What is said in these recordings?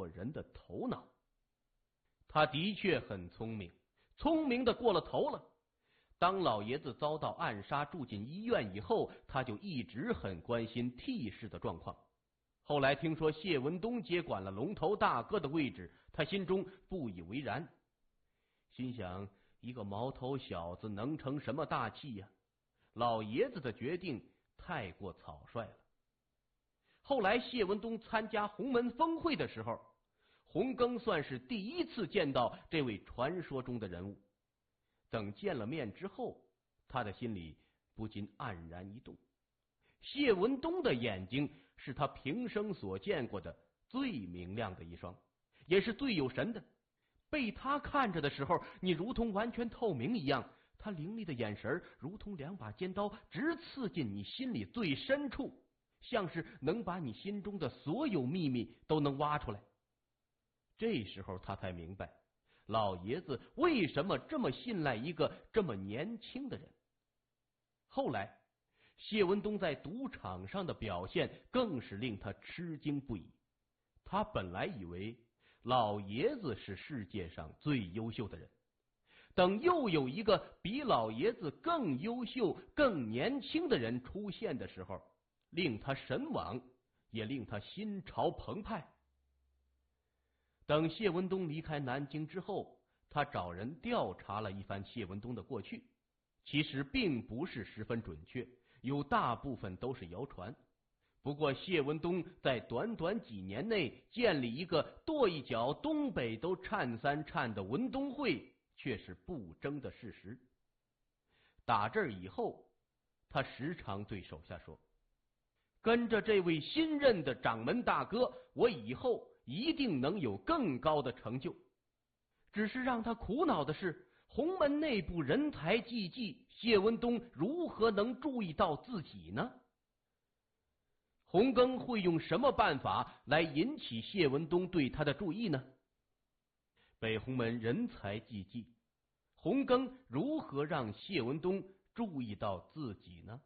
过人的头脑。他的确很聪明，聪明的过了头了。当老爷子遭到暗杀住进医院以后，他就一直很关心替氏的状况。后来听说谢文东接管了龙头大哥的位置，他心中不以为然，心想一个毛头小子能成什么大器呀？老爷子的决定太过草率了。后来谢文东参加洪门峰会的时候，洪庚算是第一次见到这位传说中的人物。等见了面之后，他的心里不禁黯然一动。谢文东的眼睛是他平生所见过的最明亮的一双，也是最有神的。被他看着的时候，你如同完全透明一样，他凌厉的眼神如同两把尖刀，直刺进你心里最深处，像是能把你心中的所有秘密都能挖出来。这时候他才明白，老爷子为什么这么信赖一个这么年轻的人。后来谢文东在赌场上的表现更是令他吃惊不已。他本来以为老爷子是世界上最优秀的人，等又有一个比老爷子更优秀更年轻的人出现的时候，令他神往，也令他心潮澎湃。等谢文东离开南京之后，他找人调查了一番谢文东的过去，其实并不是十分准确，有大部分都是谣传。不过谢文东在短短几年内建立一个跺一脚东北都颤三颤的文东会，却是不争的事实。打这儿以后，他时常对手下说，跟着这位新任的掌门大哥，我以后一定能有更高的成就。只是让他苦恼的是，洪门内部人才济济，谢文东如何能注意到自己呢？洪庚会用什么办法来引起谢文东对他的注意呢？北洪门人才济济，洪庚如何让谢文东注意到自己呢？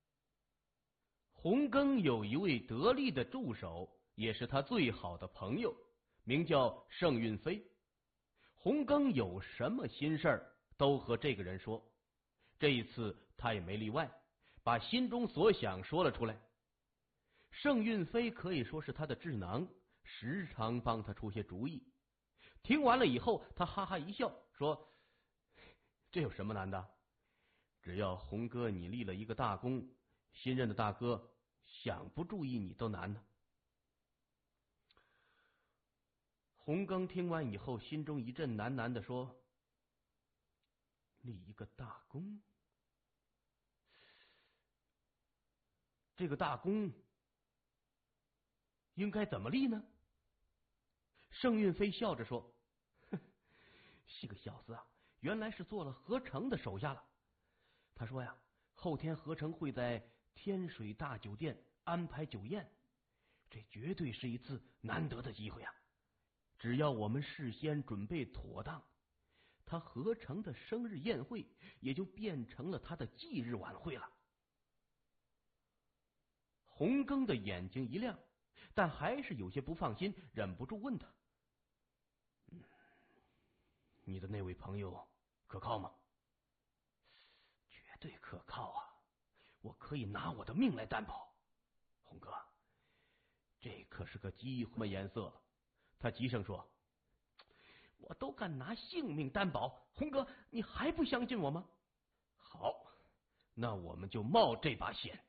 洪庚有一位得力的助手，也是他最好的朋友，名叫盛运飞。洪庚有什么心事儿都和这个人说，这一次他也没例外，把心中所想说了出来。盛运飞可以说是他的智囊，时常帮他出些主意。听完了以后，他哈哈一笑说，这有什么难的？只要洪哥你立了一个大功，新任的大哥想不注意你都难呢。洪庚听完以后，心中一阵喃喃地说，立一个大功，这个大功应该怎么立呢？盛运飞笑着说，是个小子啊，原来是做了何成的手下了。他说呀，后天何成会在天水大酒店安排酒宴，这绝对是一次难得的机会啊！只要我们事先准备妥当，他何成的生日宴会也就变成了他的忌日晚会了。洪庚的眼睛一亮，但还是有些不放心，忍不住问他，你的那位朋友可靠吗？绝对可靠啊，我可以拿我的命来担保。洪哥，这可是个机会，什么颜色了？他急声说，我都敢拿性命担保，洪哥你还不相信我吗？好，那我们就冒这把险。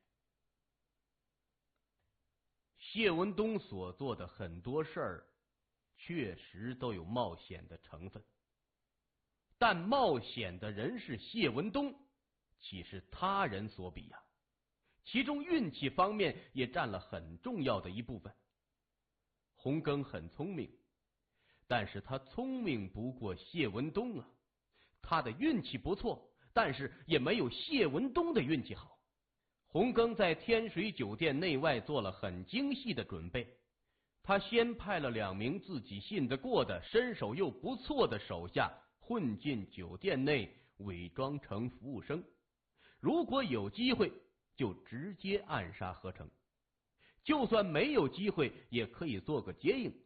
谢文东所做的很多事儿确实都有冒险的成分，但冒险的人是谢文东，岂是他人所比呀？其中运气方面也占了很重要的一部分。洪庚很聪明，但是他聪明不过谢文东啊。他的运气不错，但是也没有谢文东的运气好。洪庚在天水酒店内外做了很精细的准备，他先派了2名自己信得过的、身手又不错的手下混进酒店内，伪装成服务生，如果有机会就直接暗杀何成，就算没有机会也可以做个接应，